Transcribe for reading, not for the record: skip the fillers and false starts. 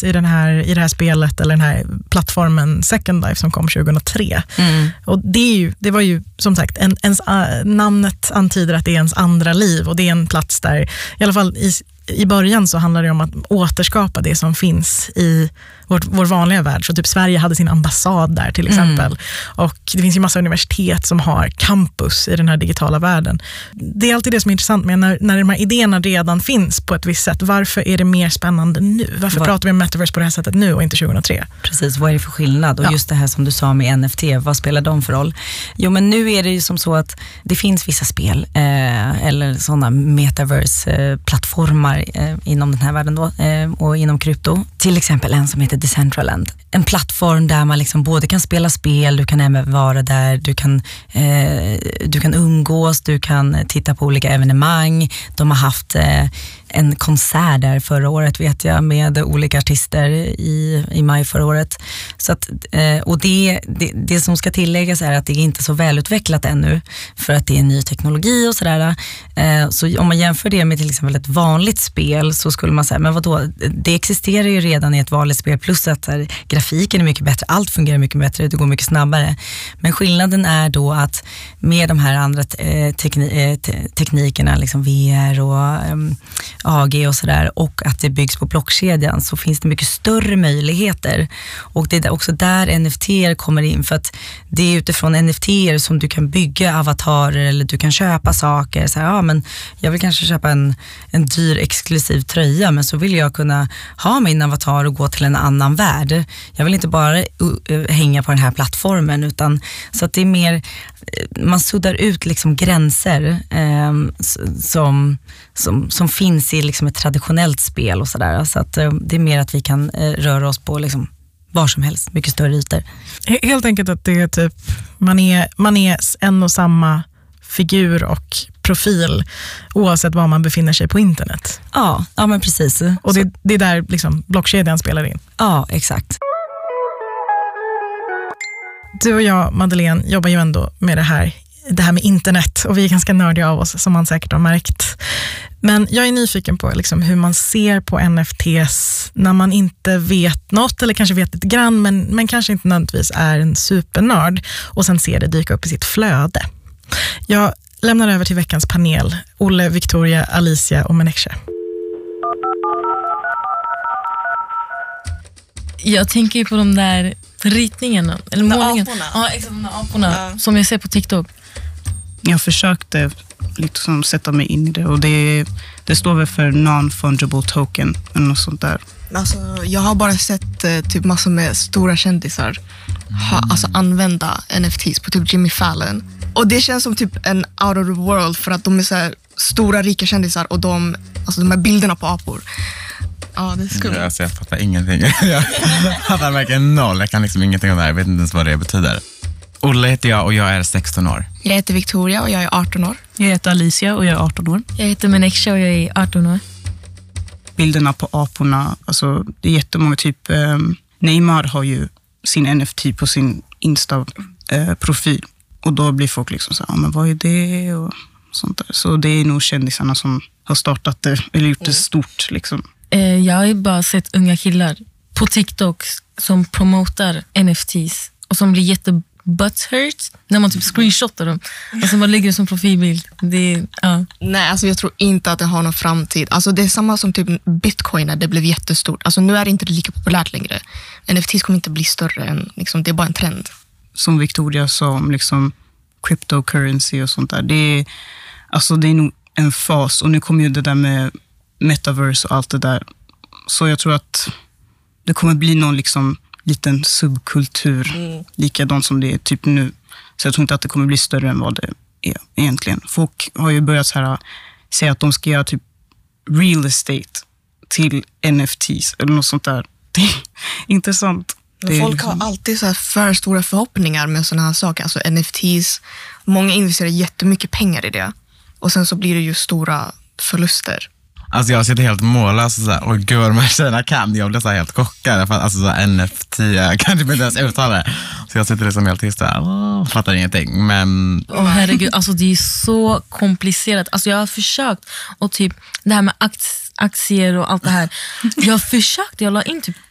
finns i det här spelet eller den här plattformen Second Life som kom 2003. Och det var ju som sagt namnet antyder att det är ens andra liv, och det är en plats där i alla fall i början så handlar det om att återskapa det som finns i vår vanliga värld. Så typ Sverige hade sin ambassad där till exempel. Och det finns ju massa universitet som har campus i den här digitala världen. Det är alltid det som är intressant med när de här idéerna redan finns på ett visst sätt. Varför är det mer spännande nu? Varför pratar vi om metaverse på det här sättet nu och inte 2003? Precis, vad är det för skillnad? Och just det här som du sa med NFT, vad spelar de för roll? Jo, men nu är det ju som så att det finns vissa spel eller sådana metaverse-plattformar inom den här världen då, och inom krypto. Till exempel en som heter Decentraland. En plattform där man liksom både kan spela spel, du kan även vara där, du kan umgås, du kan titta på olika evenemang. De har haft en konsert där förra året, vet jag, med olika artister i maj förra året. Så att, och det som ska tilläggas är att det är inte så välutvecklat ännu, för att det är ny teknologi och sådär. Så om man jämför det med till exempel ett vanligt spel, så skulle man säga, men vadå, det existerar ju redan i ett vanligt spel, plus att grafiken är mycket bättre, allt fungerar mycket bättre, det går mycket snabbare. Men skillnaden är då att med de här andra teknikerna, liksom VR och AG och sådär, och att det byggs på blockkedjan, så finns det mycket större möjligheter. Och det är också där NFT kommer in, för att det är utifrån NFT som du kan bygga avatarer, eller du kan köpa saker. Så här, men jag vill kanske köpa en dyr exklusiv tröja, men så vill jag kunna ha min avatar och gå till en annan värld. Jag vill inte bara hänga på den här plattformen, utan så att det är mer, man suddar ut liksom gränser som finns i liksom ett traditionellt spel och sådär. Så att det är mer att vi kan röra oss på liksom var som helst, mycket större ytor. Helt enkelt att det är typ, man är en och samma figur och profil oavsett var man befinner sig på internet. Ja men precis. Och det är där liksom blockkedjan spelar in. Ja, exakt. Du och jag, Madeleine, jobbar ju ändå med det här med internet, och vi är ganska nördiga av oss, som man säkert har märkt. Men jag är nyfiken på liksom hur man ser på NFTs när man inte vet något, eller kanske vet lite grann, men kanske inte nödvändigtvis är en supernörd, och sen ser det dyka upp i sitt flöde. Jag lämnar över till veckans panel. Olle, Victoria, Alicia och Menekshe. Jag tänker ju på de där ritningarna, eller målningen. Aporna. Ja, exakt, de där aporna som jag ser på TikTok. Jag försökte liksom sätta mig in i det, och det står väl för non-fungible token eller något sånt där. Alltså, jag har bara sett typ massor med stora kändisar använda NFTs på typ Jimmy Fallon. Och det känns som typ en out of the world, för att de är så här stora, rika kändisar, och de här bilderna på apor. Ja, det är skumt. Jag fattar ingenting. Jag fattar verkligen noll. Jag kan liksom ingenting om det här. Jag vet inte ens vad det betyder. Olle heter jag och jag är 16 år. Jag heter Victoria och jag är 18 år. Jag heter Alicia och jag är 18 år. Jag heter Menekshe och jag är 18 år. Bilderna på aporna, alltså det är jättemånga, typ Neymar har ju sin NFT på sin Insta-profil. Och då blir folk liksom så här, men vad är det? Och sånt där. Så det är nog kändisarna som har startat det, eller gjort det stort liksom. Jag har ju bara sett unga killar på TikTok som promotar NFTs och som blir butthurt när man typ screenshotar dem. Alltså man lägger det som profilbild. Nej, alltså jag tror inte att det har någon framtid. Alltså det är samma som typ Bitcoin när det blev jättestort. Alltså nu är det inte lika populärt längre. NFTs kommer inte bli större än, liksom, det är bara en trend. Som Victoria sa om liksom cryptocurrency och sånt där. Det är nog en fas, och nu kommer ju det där med metaverse och allt det där. Så jag tror att det kommer bli någon liksom liten subkultur, likadant som det är typ nu. Så jag tror inte att det kommer bli större än vad det är egentligen. Folk har ju börjat så här säga att de ska göra typ real estate till NFTs eller något sånt där. Det är intressant. Folk liksom har alltid så här för stora förhoppningar med såna här saker. Alltså NFTs, många investerar jättemycket pengar i det. Och sen så blir det ju stora förluster. Alltså jag sitter helt mållös och såhär, gud vad de här tjejerna kan. Jag blir så helt chockad. För att, alltså så NFT, jag kan inte ens uttala det. Så jag sitter liksom helt tyst där, fattar ingenting. Men herregud, alltså det är så komplicerat. Alltså jag har försökt, och typ det här med aktier och allt det här. Jag la in typ